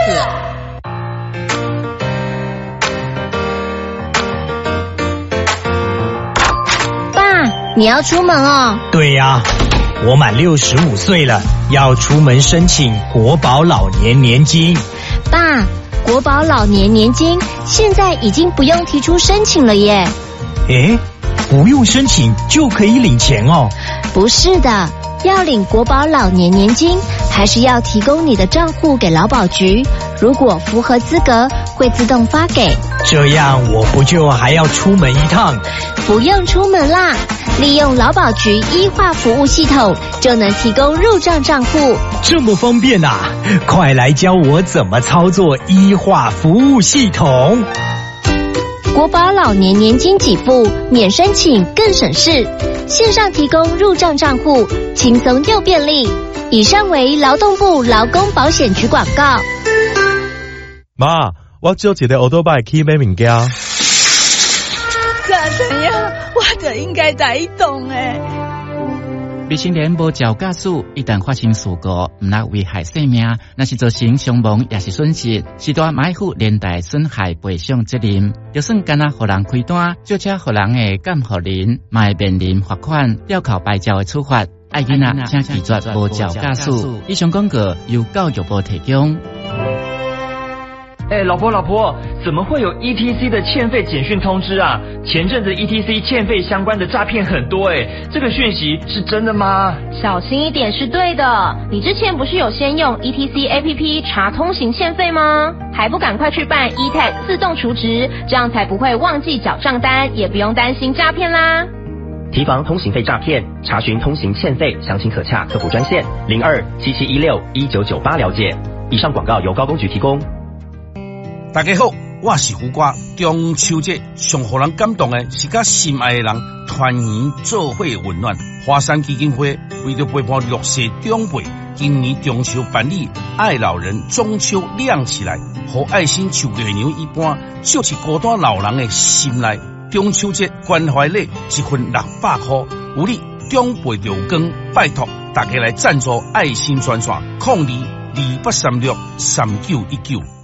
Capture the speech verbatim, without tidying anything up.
爸，你要出门哦？ 对呀，我满六十五岁了，要出门申请国保老年年金。 爸，国保老年年金现在已经不用提出申请了耶。 诶，不用申请就可以领钱哦？ 不是的，要领国保老年年金，还是要提供你的账户给劳保局，如果符合资格，会自动发给。 这样我不就还要出门一趟？ 不用出门啦，利用劳保局医化服务系统，就能提供入账账户。 这么方便啊！快来教我怎么操作医化服务系统。 国保老年年金给付免申请更省事，线上提供入账账户，轻松又便利。以上为劳动部劳工保险局广告。 妈，我借一个奥多拜去买物件。 干怎样？我就应该在移动诶。 未成年无照驾驶，一旦发生事故，唔那危害生命，那是造成伤亡也是损失，是大买负连带损害赔偿责任。就算干那互人开单，就车互人诶监护人，嘛会面临罚款、吊扣牌照的处罚。爱囡仔请记住无照驾驶。以上广告由教育部提供。 哎，老婆老婆，怎么会有 E T C 的欠费简讯通知啊？前阵子 E T C 欠费相关的诈骗很多哎，这个讯息是真的吗？ 小心一点是对的。你之前不是有先用 E T C A P P 查通行欠费吗？还不赶快去办 E T A G 自动储值，这样才不会忘记缴账单，也不用担心诈骗啦。 提防通行费诈骗，查询通行欠费，详情可洽客服专线零二七七一六一九九八了解。以上广告由高工局提供。 大家好，我是胡瓜。中秋节上互人感动的是甲心爱的人团圆做伙温暖。华山基金会为着陪伴弱势长辈，今年中秋办理爱老人中秋亮起来，和爱心像月娘一般，照进孤单老人的心内。中秋节关怀礼一份六百块，有你长辈着有光，拜托大家来赞助爱心专线，零二二八三六三九一九。